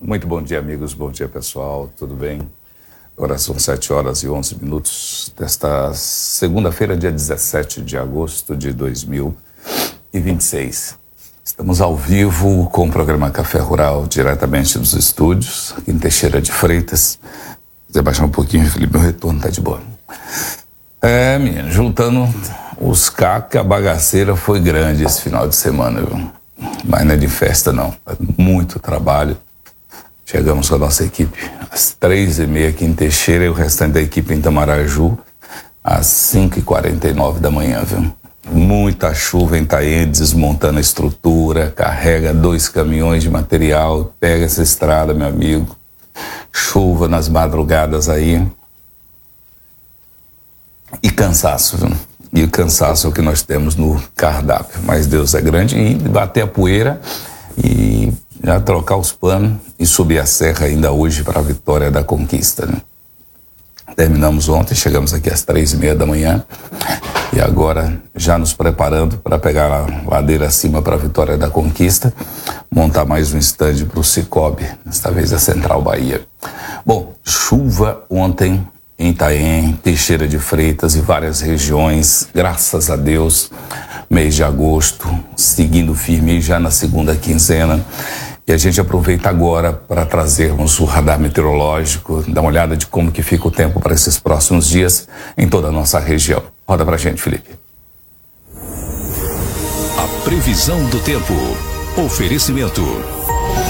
Muito bom dia, amigos. Bom dia, pessoal. Tudo bem? Agora são 7h11 desta segunda-feira, dia 17 de agosto de 2026. Estamos ao vivo com o programa Café Rural, diretamente dos estúdios, aqui em Teixeira de Freitas. Vou baixar um pouquinho, Felipe, meu retorno tá de boa. Menino, juntando os cacos, a bagaceira foi grande esse final de semana, viu? Mas não é de festa, não. Muito trabalho. Chegamos com a nossa equipe às 3h30 aqui em Teixeira e o restante da equipe em Itamaraju às 5h49 da manhã, viu? Muita chuva em Itaém, desmontando a estrutura, carrega 2 caminhões de material, pega essa estrada, meu amigo. Chuva nas madrugadas aí. E cansaço, viu? E o cansaço é o que nós temos no cardápio. Mas Deus é grande, e bater a poeira e já trocar os panos e subir a serra ainda hoje para a vitória da conquista, né? Terminamos ontem, chegamos aqui às 3h30 da manhã e agora já nos preparando para pegar a ladeira acima para a vitória da conquista, montar mais um estande para o Cicobi, desta vez a Central Bahia. Bom, chuva ontem em Itaém, Teixeira de Freitas e várias regiões, graças a Deus, mês de agosto, seguindo firme já na segunda quinzena. E a gente aproveita agora para trazermos o radar meteorológico, dar uma olhada de como que fica o tempo para esses próximos dias em toda a nossa região. Roda pra gente, Felipe. A previsão do tempo. Oferecimento.